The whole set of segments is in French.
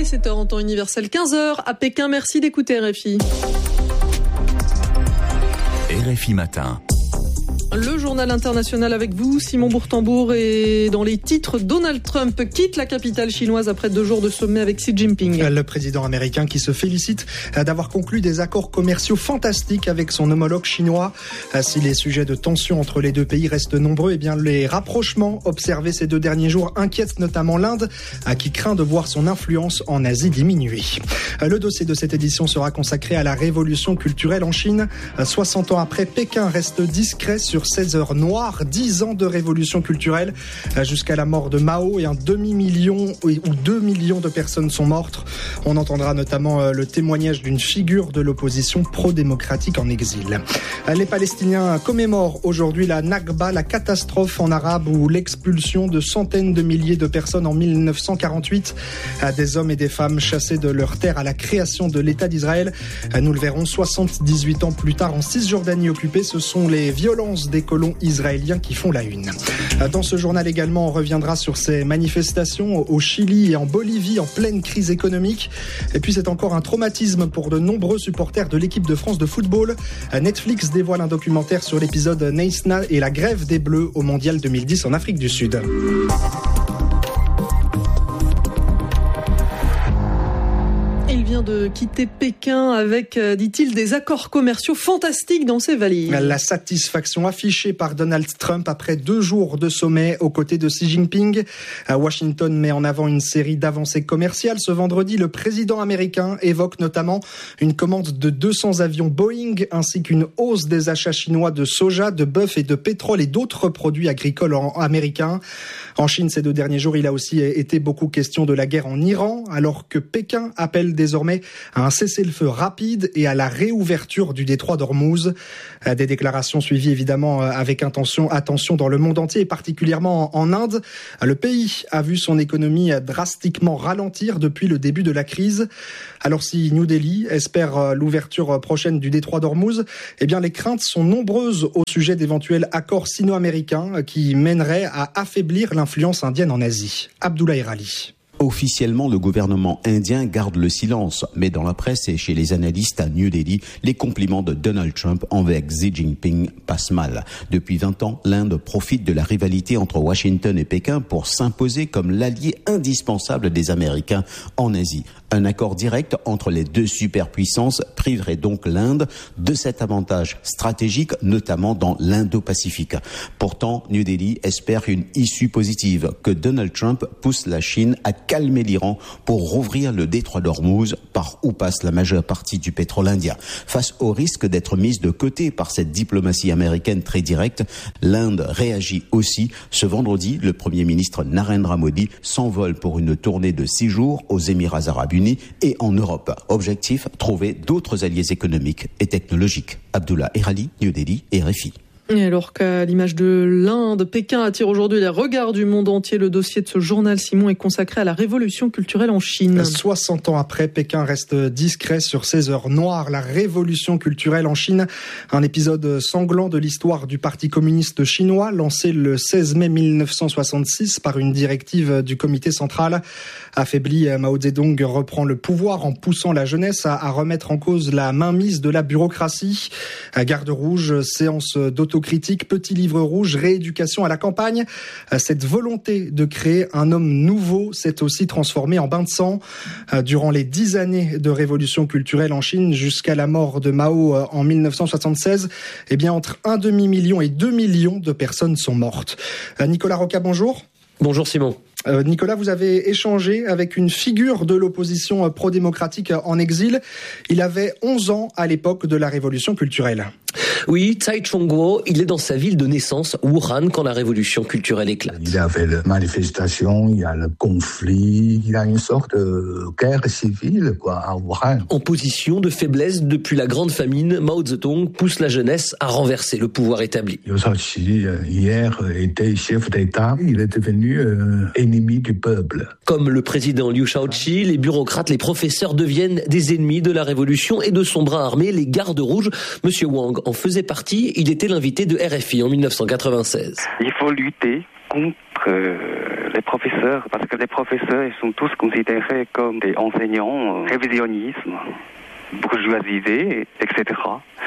17h en temps universel, 15h à Pékin. Merci d'écouter RFI. RFI Matin. Le journal international avec vous, Simon Bourtambour, et dans les titres, Donald Trump quitte la capitale chinoise après 2 jours de sommet avec Xi Jinping. Le président américain qui se félicite d'avoir conclu des accords commerciaux fantastiques avec son homologue chinois. Si les sujets de tension entre les deux pays restent nombreux, eh bien les rapprochements observés ces 2 derniers jours inquiètent notamment l'Inde, qui craint de voir son influence en Asie diminuer. Le dossier de cette édition sera consacré à la révolution culturelle en Chine. 60 ans après, Pékin reste discret sur 16 heures noires, 10 ans de révolution culturelle jusqu'à la mort de Mao, et 2 millions de personnes sont mortes. On entendra notamment le témoignage d'une figure de l'opposition pro-démocratique en exil. Les Palestiniens commémorent aujourd'hui la Nakba, la catastrophe en arabe, ou l'expulsion de centaines de milliers de personnes en 1948, des hommes et des femmes chassés de leur terre à la création de l'État d'Israël. Nous le verrons 78 ans plus tard en Cisjordanie occupée, ce sont les violences des colons israéliens qui font la une. Dans ce journal également, on reviendra sur ces manifestations au Chili et en Bolivie en pleine crise économique. Et puis c'est encore un traumatisme pour de nombreux supporters de l'équipe de France de football. Netflix dévoile un documentaire sur l'épisode Neisna et la grève des Bleus au Mondial 2010 en Afrique du Sud. Il vient de quitter Pékin avec, dit-il, des accords commerciaux fantastiques dans ses valises. La satisfaction affichée par Donald Trump après 2 jours de sommet aux côtés de Xi Jinping. Washington met en avant une série d'avancées commerciales. Ce vendredi, le président américain évoque notamment une commande de 200 avions Boeing ainsi qu'une hausse des achats chinois de soja, de bœuf et de pétrole et d'autres produits agricoles américains. En Chine, ces 2 derniers jours, il a aussi été beaucoup question de la guerre en Iran, alors que Pékin appelle désormais à un cessez-le-feu rapide et à la réouverture du détroit d'Ormuz. Des déclarations suivies évidemment avec attention dans le monde entier et particulièrement en Inde. Le pays a vu son économie drastiquement ralentir depuis le début de la crise. Alors si New Delhi espère l'ouverture prochaine du détroit d'Ormuz, eh bien les craintes sont nombreuses au sujet d'éventuels accords sino-américains qui mèneraient à affaiblir l'influence indienne en Asie. Abdullah Erali. Officiellement, le gouvernement indien garde le silence, mais dans la presse et chez les analystes à New Delhi, les compliments de Donald Trump envers Xi Jinping passent mal. Depuis 20 ans, l'Inde profite de la rivalité entre Washington et Pékin pour s'imposer comme l'allié indispensable des Américains en Asie. Un accord direct entre les 2 superpuissances priverait donc l'Inde de cet avantage stratégique, notamment dans l'Indo-Pacifique. Pourtant, New Delhi espère une issue positive, que Donald Trump pousse la Chine à calmer l'Iran pour rouvrir le détroit d'Ormuz, par où passe la majeure partie du pétrole indien. Face au risque d'être mise de côté par cette diplomatie américaine très directe, l'Inde réagit aussi. Ce vendredi, le Premier ministre Narendra Modi s'envole pour une tournée de 6 jours aux Émirats arabes unis et en Europe. Objectif, trouver d'autres alliés économiques et technologiques. Abdullah Erali, New Delhi, RFI. Et alors qu'à l'image de l'Inde, Pékin attire aujourd'hui les regards du monde entier. Le dossier de ce journal, Simon, est consacré à la révolution culturelle en Chine. 60 ans après, Pékin reste discret sur 16 heures noires. La révolution culturelle en Chine, un épisode sanglant de l'histoire du Parti communiste chinois, lancé le 16 mai 1966 par une directive du comité central. Affaibli, Mao Zedong reprend le pouvoir en poussant la jeunesse à remettre en cause la mainmise de la bureaucratie. Garde rouge, séance d'autocritique, petit livre rouge, rééducation à la campagne. Cette volonté de créer un homme nouveau s'est aussi transformée en bain de sang. Durant les 10 années de révolution culturelle en Chine, jusqu'à la mort de Mao en 1976, eh bien entre 1,5 million et 2 millions de personnes sont mortes. Nicolas Roca, bonjour. Bonjour Simon. Nicolas, vous avez échangé avec une figure de l'opposition pro-démocratique en exil. Il avait 11 ans à l'époque de la révolution culturelle. Oui, Tsai Chong-kuo, il est dans sa ville de naissance, Wuhan, quand la révolution culturelle éclate. Il y avait la manifestation, il y a le conflit, il y a une sorte de guerre civile à Wuhan. En position de faiblesse depuis la grande famine, Mao Zedong pousse la jeunesse à renverser le pouvoir établi. Liu Shaoqi, hier, était chef d'État, il est devenu ennemi du peuple. Comme le président Liu Shaoqi, les bureaucrates, les professeurs deviennent des ennemis de la révolution et de son bras armé, les gardes rouges. Monsieur Wang en faisait partie, il était l'invité de RFI en 1996. Il faut lutter contre les professeurs professeurs, parce que les professeurs ils sont tous considérés comme des enseignants révisionnistes, bourgeoisisés, etc.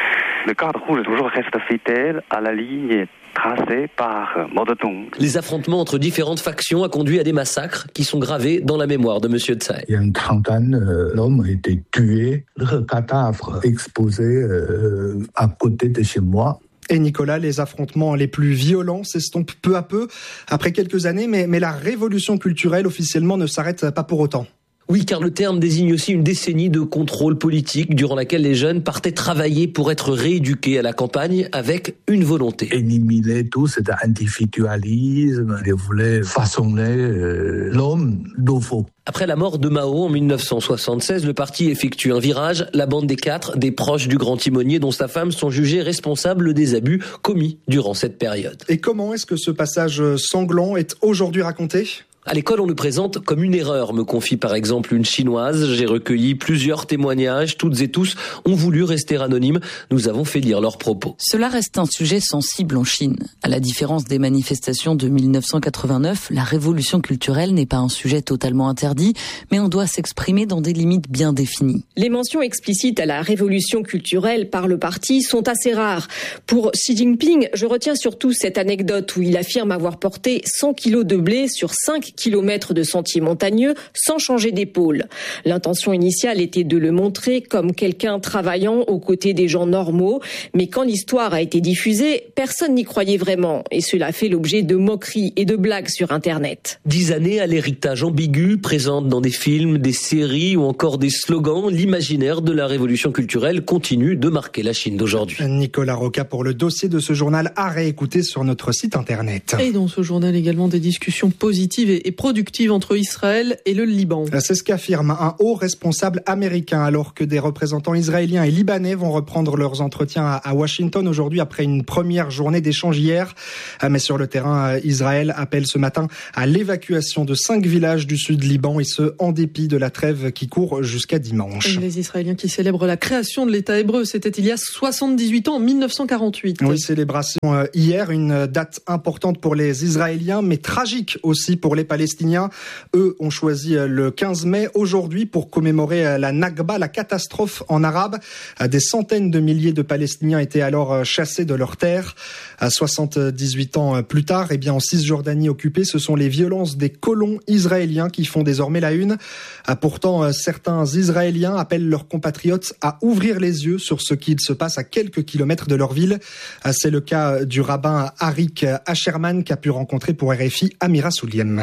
Le cadre rouge toujours reste fidèle à la ligne tracée par Mao Zedong. Les affrontements entre différentes factions a conduit à des massacres qui sont gravés dans la mémoire de M. Tsai. Il y a une trentaine d'hommes ont été tués, leurs cadavres exposés à côté de chez moi. Et Nicolas, les affrontements les plus violents s'estompent peu à peu après quelques années, mais la révolution culturelle officiellement ne s'arrête pas pour autant. Oui, car le terme désigne aussi une décennie de contrôle politique durant laquelle les jeunes partaient travailler pour être rééduqués à la campagne avec une volonté. Éliminer tout cet individualisme, ils voulaient façonner l'homme nouveau. Après la mort de Mao en 1976, le parti effectue un virage. La bande des 4, des proches du grand timonier dont sa femme, sont jugés responsables des abus commis durant cette période. Et comment est-ce que ce passage sanglant est aujourd'hui raconté ? À l'école, on le présente comme une erreur, me confie par exemple une Chinoise. J'ai recueilli plusieurs témoignages. Toutes et tous ont voulu rester anonymes. Nous avons fait lire leurs propos. Cela reste un sujet sensible en Chine. À la différence des manifestations de 1989, la révolution culturelle n'est pas un sujet totalement interdit, mais on doit s'exprimer dans des limites bien définies. Les mentions explicites à la révolution culturelle par le parti sont assez rares. Pour Xi Jinping, je retiens surtout cette anecdote où il affirme avoir porté 100 kilos de blé sur 5 kilomètres de sentiers montagneux sans changer d'épaule. L'intention initiale était de le montrer comme quelqu'un travaillant aux côtés des gens normaux, mais quand l'histoire a été diffusée, personne n'y croyait vraiment et cela fait l'objet de moqueries et de blagues sur Internet. 10 années à l'héritage ambigu, présente dans des films, des séries ou encore des slogans, l'imaginaire de la révolution culturelle continue de marquer la Chine d'aujourd'hui. Nicolas Roca pour le dossier de ce journal à réécouter sur notre site Internet. Et dans ce journal également des discussions positives et productive entre Israël et le Liban. C'est ce qu'affirme un haut responsable américain alors que des représentants israéliens et libanais vont reprendre leurs entretiens à Washington aujourd'hui après une première journée d'échange hier. Mais sur le terrain, Israël appelle ce matin à l'évacuation de 5 villages du sud Liban et ce en dépit de la trêve qui court jusqu'à dimanche. Et les Israéliens qui célèbrent la création de l'État hébreu, c'était il y a 78 ans, en 1948. Oui, célébration hier, une date importante pour les Israéliens mais tragique aussi pour les Palestiniens. Eux ont choisi le 15 mai aujourd'hui pour commémorer la Nakba, la catastrophe en arabe. Des centaines de milliers de Palestiniens étaient alors chassés de leurs terres. 78 ans plus tard, en Cisjordanie occupée, ce sont les violences des colons israéliens qui font désormais la une. Pourtant, certains Israéliens appellent leurs compatriotes à ouvrir les yeux sur ce qu'il se passe à quelques kilomètres de leur ville. C'est le cas du rabbin Arik Asherman qu'a pu rencontrer pour RFI Amira Souliem.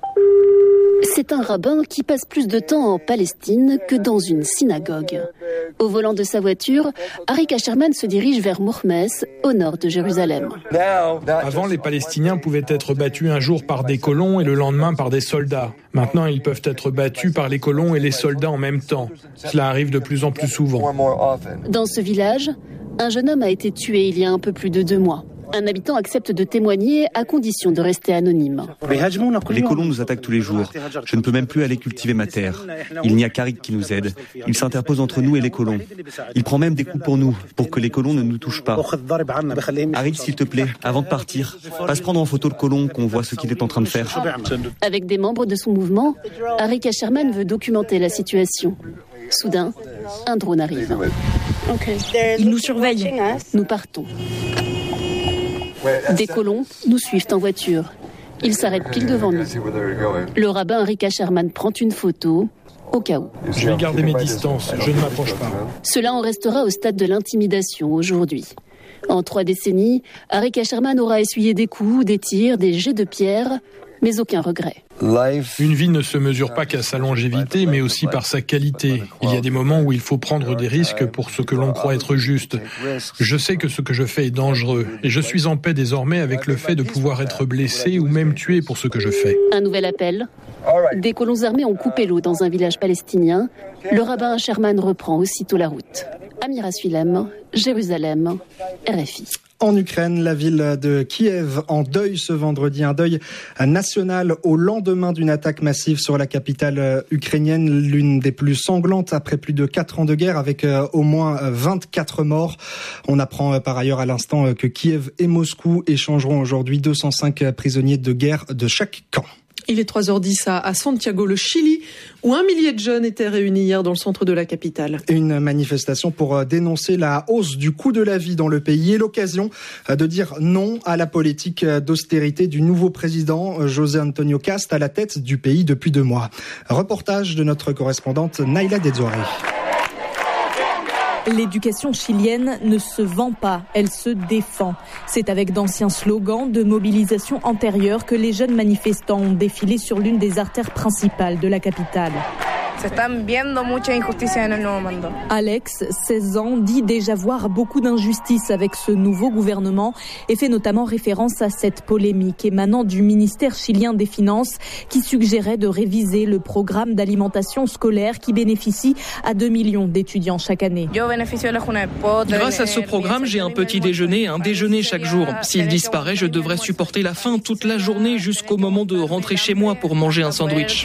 C'est un rabbin qui passe plus de temps en Palestine que dans une synagogue. Au volant de sa voiture, Arik Asherman se dirige vers Mourmes, au nord de Jérusalem. Avant, les Palestiniens pouvaient être battus un jour par des colons et le lendemain par des soldats. Maintenant, ils peuvent être battus par les colons et les soldats en même temps. Cela arrive de plus en plus souvent. Dans ce village, un jeune homme a été tué il y a un peu plus de 2 mois. Un habitant accepte de témoigner à condition de rester anonyme. Les colons nous attaquent tous les jours. Je ne peux même plus aller cultiver ma terre. Il n'y a qu'Arik qui nous aide. Il s'interpose entre nous et les colons. Il prend même des coups pour nous, pour que les colons ne nous touchent pas. Arik, s'il te plaît, avant de partir, passe prendre en photo le colon, qu'on voit ce qu'il est en train de faire. Avec des membres de son mouvement, Arik Asherman veut documenter la situation. Soudain, un drone arrive. Ils nous surveillent. Nous partons. Des colons nous suivent en voiture. Ils s'arrêtent pile devant nous. Le rabbin Arik Asherman prend une photo, au cas où. Je vais garder mes distances, je ne m'approche pas. Cela en restera au stade de l'intimidation aujourd'hui. En 3 décennies, Arik Asherman aura essuyé des coups, des tirs, des jets de pierre, mais aucun regret. Une vie ne se mesure pas qu'à sa longévité, mais aussi par sa qualité. Il y a des moments où il faut prendre des risques pour ce que l'on croit être juste. Je sais que ce que je fais est dangereux, et je suis en paix désormais avec le fait de pouvoir être blessé ou même tué pour ce que je fais. Un nouvel appel. Des colons armés ont coupé l'eau dans un village palestinien. Le rabbin Asherman reprend aussitôt la route. Amira Souliem, Jérusalem, RFI. En Ukraine, la ville de Kiev en deuil ce vendredi, un deuil national au lendemain d'une attaque massive sur la capitale ukrainienne, l'une des plus sanglantes après plus de 4 ans de guerre avec au moins 24 morts. On apprend par ailleurs à l'instant que Kiev et Moscou échangeront aujourd'hui 205 prisonniers de guerre de chaque camp. Il est 3h10 à Santiago, le Chili, où 1 millier de jeunes étaient réunis hier dans le centre de la capitale. Une manifestation pour dénoncer la hausse du coût de la vie dans le pays et l'occasion de dire non à la politique d'austérité du nouveau président José Antonio Cast à la tête du pays depuis 2 mois. Reportage de notre correspondante Naila Dedzoré. L'éducation chilienne ne se vend pas, elle se défend. C'est avec d'anciens slogans de mobilisation antérieure que les jeunes manifestants ont défilé sur l'une des artères principales de la capitale. Alex, 16 ans, dit déjà voir beaucoup d'injustices avec ce nouveau gouvernement et fait notamment référence à cette polémique émanant du ministère chilien des Finances qui suggérait de réviser le programme d'alimentation scolaire qui bénéficie à 2 millions d'étudiants chaque année. Grâce à ce programme, j'ai un petit déjeuner, un déjeuner chaque jour. S'il disparaît, je devrais supporter la faim toute la journée jusqu'au moment de rentrer chez moi pour manger un sandwich.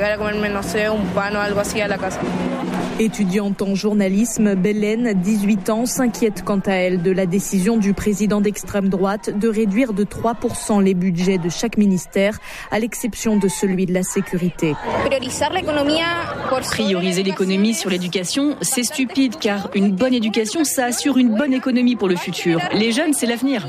Étudiante en journalisme, Belen, 18 ans, s'inquiète quant à elle de la décision du président d'extrême droite de réduire de 3% les budgets de chaque ministère, à l'exception de celui de la sécurité. Prioriser l'économie sur l'éducation, c'est stupide car une bonne éducation, ça assure une bonne économie pour le futur. Les jeunes, c'est l'avenir.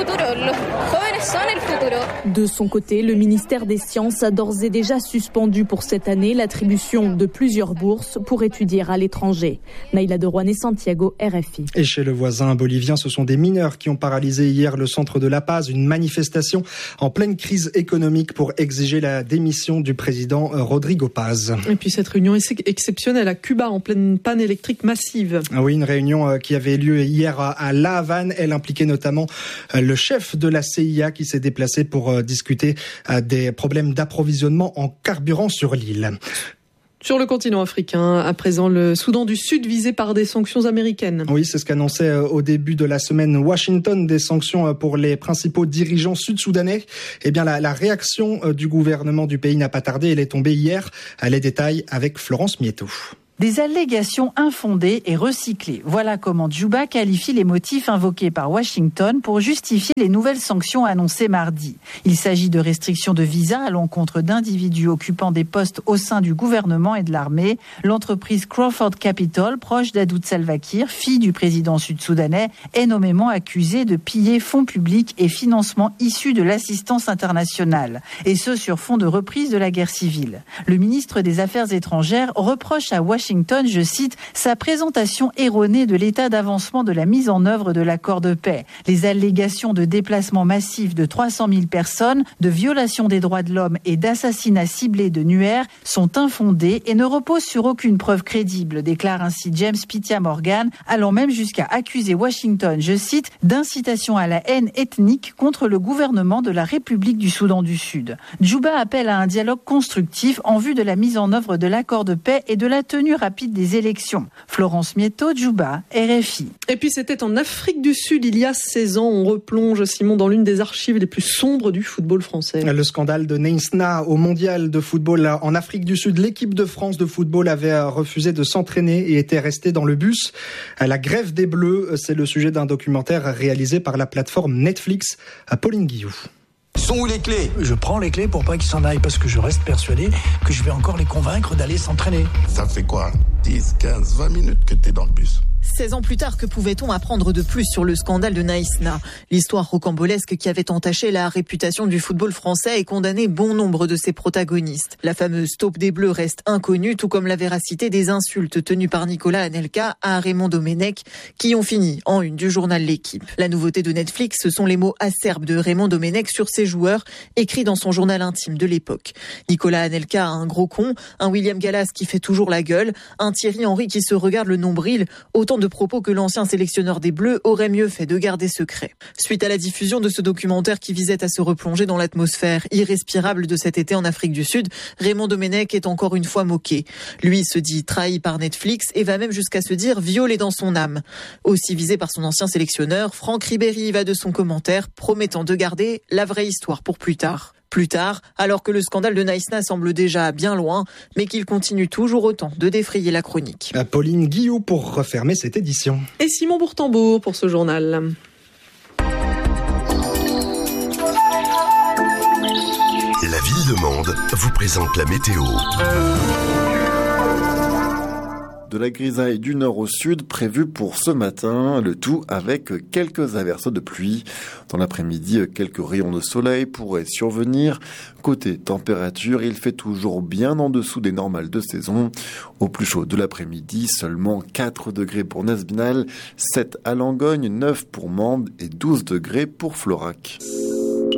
De son côté, le ministère des Sciences a d'ores et déjà suspendu pour cette année l'attribution de plusieurs bourses pour étudier à l'étranger. Naila de Rouen et Santiago, RFI. Et chez le voisin bolivien, ce sont des mineurs qui ont paralysé hier le centre de La Paz, une manifestation en pleine crise économique pour exiger la démission du président Rodrigo Paz. Et puis cette réunion exceptionnelle à Cuba en pleine panne électrique massive. Oui, une réunion qui avait lieu hier à La Havane. Elle impliquait notamment le chef de la CIA qui s'est déplacé pour discuter des problèmes d'approvisionnement en carburant sur l'île. Sur le continent africain, à présent, le Soudan du Sud visé par des sanctions américaines. Oui, c'est ce qu'annonçait au début de la semaine Washington, des sanctions pour les principaux dirigeants sud-soudanais. Eh bien, la réaction du gouvernement du pays n'a pas tardé. Elle est tombée hier. Les détails avec Florence Mieto. Des allégations infondées et recyclées. Voilà comment Djouba qualifie les motifs invoqués par Washington pour justifier les nouvelles sanctions annoncées mardi. Il s'agit de restrictions de visa à l'encontre d'individus occupant des postes au sein du gouvernement et de l'armée. L'entreprise Crawford Capital, proche d'Adout Salva Kiir, fille du président sud-soudanais, est nommément accusée de piller fonds publics et financements issus de l'assistance internationale. Et ce, sur fond de reprise de la guerre civile. Le ministre des Affaires étrangères reproche à Washington, je cite, sa présentation erronée de l'état d'avancement de la mise en œuvre de l'accord de paix. Les allégations de déplacement massif de 300 000 personnes, de violation des droits de l'homme et d'assassinats ciblés de Nuer sont infondées et ne reposent sur aucune preuve crédible, déclare ainsi James Pitia Morgan, allant même jusqu'à accuser Washington, je cite, d'incitation à la haine ethnique contre le gouvernement de la République du Soudan du Sud. Djouba appelle à un dialogue constructif en vue de la mise en œuvre de l'accord de paix et de la tenue rapide des élections. Florence Mieto, Djouba, RFI. Et puis c'était en Afrique du Sud il y a 16 ans. On replonge, Simon, dans l'une des archives les plus sombres du football français. Le scandale de Neymar au mondial de football en Afrique du Sud. L'équipe de France de football avait refusé de s'entraîner et était restée dans le bus. La grève des Bleus, c'est le sujet d'un documentaire réalisé par la plateforme Netflix. Pauline Guillou. Sont où les clés ? Je prends les clés pour pas qu'ils s'en aillent parce que je reste persuadé que je vais encore les convaincre d'aller s'entraîner. Ça fait quoi ? 10, 15, 20 minutes que t'es dans le bus. 16 ans plus tard, que pouvait-on apprendre de plus sur le scandale de Naïsna ? L'histoire rocambolesque qui avait entaché la réputation du football français et condamné bon nombre de ses protagonistes. La fameuse taupe des Bleus reste inconnue, tout comme la véracité des insultes tenues par Nicolas Anelka à Raymond Domenech, qui ont fini en une du journal L'Équipe. La nouveauté de Netflix, ce sont les mots acerbes de Raymond Domenech sur ses joueurs, écrits dans son journal intime de l'époque. Nicolas Anelka a un gros con, un William Gallas qui fait toujours la gueule, un Thierry Henry qui se regarde le nombril, autant de propos que l'ancien sélectionneur des Bleus aurait mieux fait de garder secret. Suite à la diffusion de ce documentaire qui visait à se replonger dans l'atmosphère irrespirable de cet été en Afrique du Sud, Raymond Domenech est encore une fois moqué. Lui se dit trahi par Netflix et va même jusqu'à se dire violé dans son âme. Aussi visé par son ancien sélectionneur, Franck Ribéry va de son commentaire, promettant de garder la vraie histoire pour plus tard. Plus tard, alors que le scandale de Naïsna semble déjà bien loin, mais qu'il continue toujours autant de défrayer la chronique. Pauline Guillou pour refermer cette édition. Et Simon Bourtambour pour ce journal. La ville de Mende vous présente la météo. De la grisaille du nord au sud prévue pour ce matin, le tout avec quelques averses de pluie. Dans l'après-midi, quelques rayons de soleil pourraient survenir. Côté température, il fait toujours bien en dessous des normales de saison. Au plus chaud de l'après-midi, seulement 4 degrés pour Nesbinal, 7 à Langogne, 9 pour Mende et 12 degrés pour Florac.